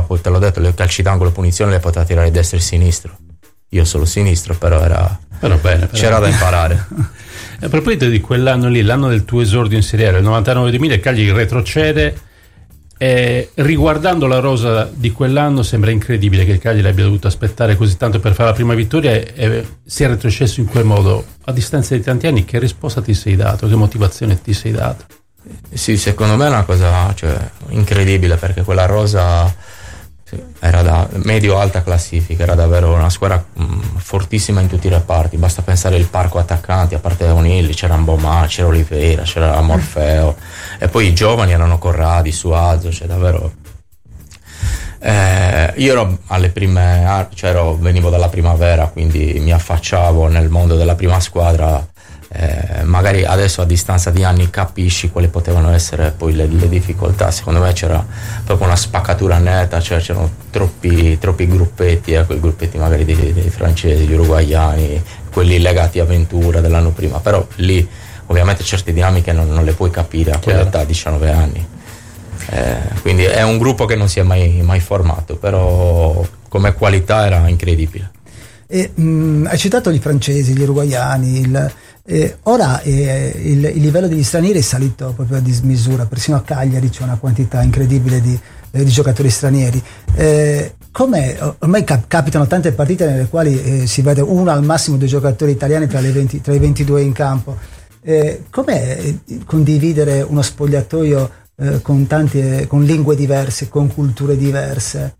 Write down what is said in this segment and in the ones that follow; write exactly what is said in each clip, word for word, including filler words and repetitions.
poi te l'ho detto, le calci d'angolo, punizione le poteva tirare destra e sinistro, io solo sinistro, però era però bene, però. C'era da imparare. A proposito di quell'anno lì, l'anno del tuo esordio in Serie A, il novantanove duemila, il Cagliari retrocede. E riguardando la rosa di quell'anno sembra incredibile che il Cagliari abbia dovuto aspettare così tanto per fare la prima vittoria e, e sia retrocesso in quel modo a distanza di tanti anni. Che risposta ti sei dato? Che motivazione ti sei dato? Sì, secondo me è una cosa, cioè, incredibile, perché quella rosa era da medio-alta classifica, era davvero una squadra mh, fortissima in tutti i reparti. Basta pensare il parco attaccanti, a parte Onilli c'era Mbomà, c'era Oliveira, c'era Morfeo, e poi i giovani erano Corradi, Suazo, cioè davvero eh, io ero alle prime, cioè ero, venivo dalla primavera, quindi mi affacciavo nel mondo della prima squadra. Eh, magari adesso a distanza di anni capisci quali potevano essere poi le, le difficoltà. Secondo me c'era proprio una spaccatura netta, cioè c'erano troppi, troppi gruppetti, eh, quei gruppetti magari dei, dei francesi, gli uruguaiani, quelli legati a Ventura dell'anno prima, però lì ovviamente certe dinamiche non, non le puoi capire a quell'età, diciannove anni, eh, quindi è un gruppo che non si è mai, mai formato, però come qualità era incredibile. E, mh, hai citato i francesi, gli uruguaiani, il Eh, ora eh, il, il livello degli stranieri è salito proprio a dismisura, persino a Cagliari c'è una quantità incredibile di, eh, di giocatori stranieri. Eh, come ormai cap- capitano tante partite nelle quali eh, si vede uno al massimo dei giocatori italiani tra, le venti, tra i ventidue in campo. Eh, com'è condividere uno spogliatoio eh, con tante, con lingue diverse, con culture diverse?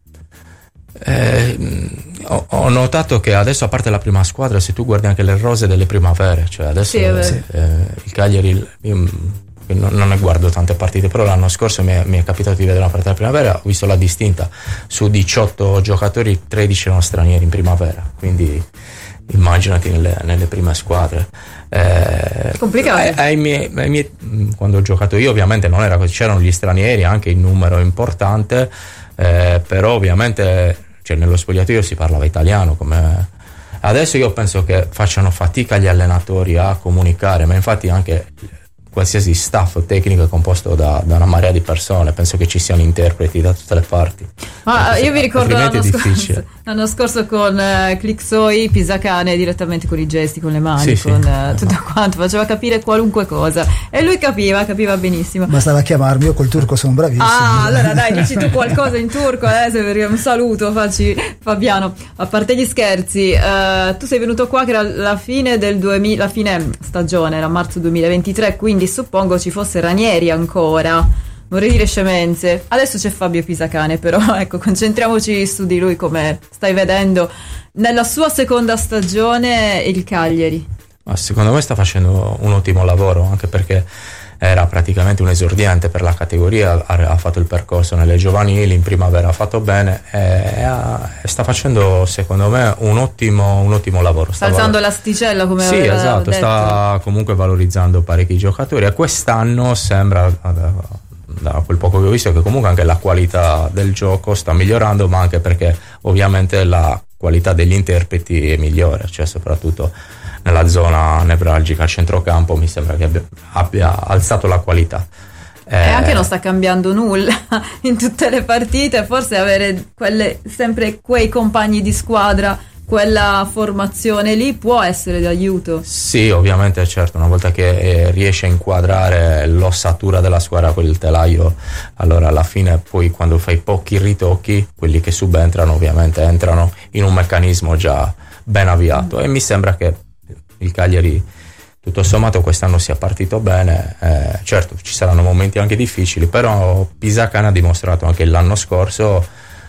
Eh, ho, ho notato che adesso, a parte la prima squadra, se tu guardi anche le rose delle primavere, cioè adesso sì, eh, eh, il Cagliari, io non, non ne guardo tante partite, però l'anno scorso mi è, mi è capitato di vedere una partita della primavera, ho visto la distinta, su diciotto giocatori tredici erano stranieri in primavera, quindi immaginati nelle, nelle prime squadre. Eh, complicato. Ai, ai miei, ai miei, quando ho giocato io ovviamente non era così, c'erano gli stranieri anche in numero importante, eh, però ovviamente, cioè, nello spogliatoio si parlava italiano. Come adesso io penso che facciano fatica gli allenatori a comunicare, ma infatti anche qualsiasi staff tecnico è composto da, da una marea di persone, penso che ci siano interpreti da tutte le parti. Ah, io mi ricordo l'anno scorso, l'anno scorso con uh, Clixoi Pisacane direttamente con i gesti, con le mani, sì, con sì. Uh, tutto quanto, faceva capire qualunque cosa e lui capiva, capiva benissimo. Bastava chiamarmi, io col turco sono bravissimo. Ah, allora dai, dici tu qualcosa in turco adesso, perché un saluto facci Fabiano. A parte gli scherzi, uh, tu sei venuto qua che era la fine del duemila, la fine stagione, era marzo duemilaventitré, quindi suppongo ci fosse Ranieri ancora, vorrei dire scemenze. Adesso c'è Fabio Pisacane, però ecco, concentriamoci su di lui. Come stai vedendo nella sua seconda stagione il Cagliari? Ma secondo me sta facendo un ottimo lavoro, anche perché era praticamente un esordiente per la categoria, ha, ha fatto il percorso nelle giovanili, in primavera ha fatto bene e, ha, e sta facendo secondo me un ottimo, un ottimo lavoro. Sta alzando valor- l'asticella, come sì, aveva esatto, detto. Sta comunque valorizzando parecchi giocatori e quest'anno sembra, da quel poco che ho visto, che comunque anche la qualità del gioco sta migliorando, ma anche perché ovviamente la qualità degli interpreti è migliore, cioè soprattutto nella zona nevralgica, al centrocampo, mi sembra che abbia, abbia alzato la qualità. Eh, e anche non sta cambiando nulla in tutte le partite, forse avere quelle, sempre quei compagni di squadra, quella formazione lì può essere d'aiuto. Sì, ovviamente, certo, una volta che eh, riesce a inquadrare l'ossatura della squadra, quel telaio, allora alla fine poi quando fai pochi ritocchi, quelli che subentrano ovviamente entrano in un meccanismo già ben avviato, mm. e mi sembra che il Cagliari tutto sommato quest'anno sia partito bene. Eh, certo, ci saranno momenti anche difficili, però Pisacane ha dimostrato anche l'anno scorso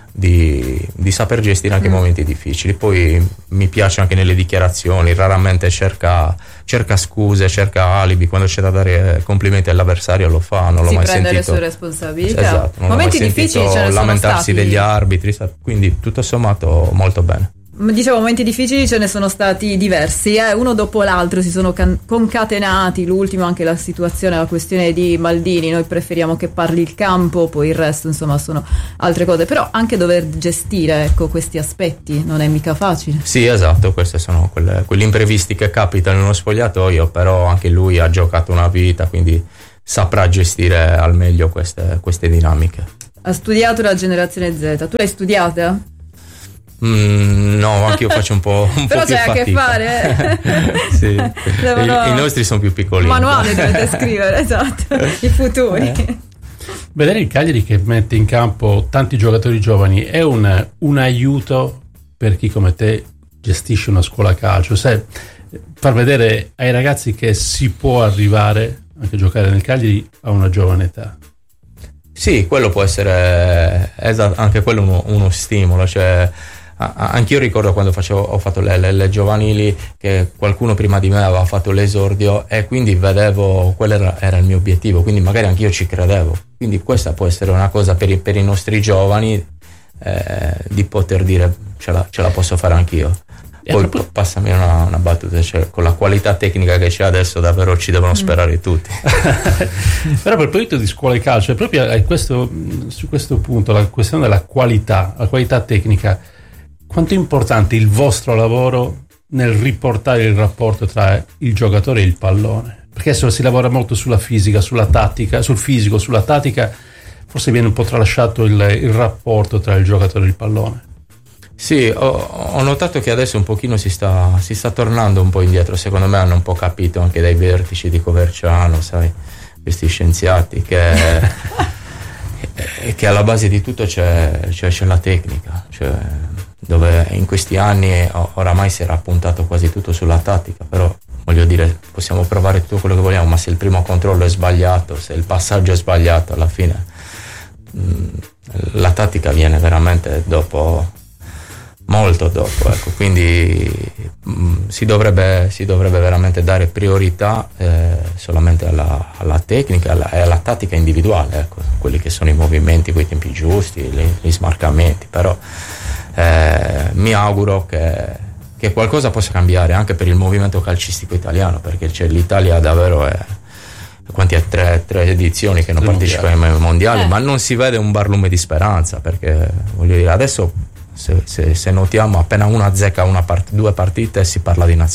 di, di saper gestire anche mm. momenti difficili. Poi mi piace anche nelle dichiarazioni, raramente cerca, cerca scuse, cerca alibi, quando c'è da dare complimenti all'avversario lo fa, non l'ho si mai prende sentito. le sue responsabilità. Esatto, non momenti l'ho mai difficili ce ne lamentarsi sono stati. degli arbitri, quindi tutto sommato molto bene. Dicevo, momenti difficili ce ne sono stati diversi, eh? Uno dopo l'altro si sono can- concatenati, l'ultimo anche la situazione, la questione di Maldini. Noi preferiamo che parli il campo, poi il resto insomma sono altre cose, però anche dover gestire, ecco, questi aspetti non è mica facile. Sì, esatto, questi sono quelle, quegli imprevisti che capitano in uno spogliatoio, però anche lui ha giocato una vita, quindi saprà gestire al meglio queste, queste dinamiche. ha studiato la generazione Z. Tu l'hai studiata? Mm, no, anche io faccio un po', un però po' più c'è a che fatica. fare, eh? Sì. Devono... I, I nostri sono più piccoli. Manuale dovete scrivere, esatto, i futuri. Eh. Vedere il Cagliari che mette in campo tanti giocatori giovani è un, un aiuto per chi come te gestisce una scuola calcio, sai, far vedere ai ragazzi che si può arrivare anche a giocare nel Cagliari a una giovane età. Sì, quello può essere esatto, anche quello uno, uno stimolo, cioè anch'io ricordo quando facevo, ho fatto le, le, le giovanili che qualcuno prima di me aveva fatto l'esordio e quindi vedevo, quello era, era il mio obiettivo, quindi magari anch'io ci credevo, quindi questa può essere una cosa per i, per i nostri giovani, eh, di poter dire ce la, ce la posso fare anch'io. E poi proprio... passami una, una battuta, cioè, con la qualità tecnica che c'è adesso davvero ci devono sperare mm. tutti. Però per proposito di scuola di calcio, è proprio questo, su questo punto la questione della qualità, la qualità tecnica, quanto è importante il vostro lavoro nel riportare il rapporto tra il giocatore e il pallone? Perché adesso si lavora molto sulla fisica, sulla tattica, sul fisico, sulla tattica, forse viene un po' tralasciato il, il rapporto tra il giocatore e il pallone. Sì, ho, ho notato che adesso un pochino si sta, si sta tornando un po' indietro, secondo me hanno un po' capito anche dai vertici di Coverciano, sai, questi scienziati che, che alla base di tutto c'è, c'è, c'è la tecnica, cioè, dove in questi anni oramai si era puntato quasi tutto sulla tattica, però voglio dire, possiamo provare tutto quello che vogliamo, ma se il primo controllo è sbagliato, se il passaggio è sbagliato, alla fine mh, la tattica viene veramente dopo, molto dopo, ecco. Quindi mh, si, dovrebbe, si dovrebbe veramente dare priorità eh, solamente alla, alla tecnica e alla, alla tattica individuale, ecco, quelli che sono i movimenti coi tempi giusti, gli, gli smarcamenti, però eh, mi auguro che, che qualcosa possa cambiare anche per il movimento calcistico italiano, perché c'è l'Italia davvero è, quanti è? Tre, tre edizioni che non partecipa ai mondiali, eh. ma non si vede un barlume di speranza, perché voglio dire adesso se, se, se notiamo appena uno azzecca una part- due partite si parla di nazionale.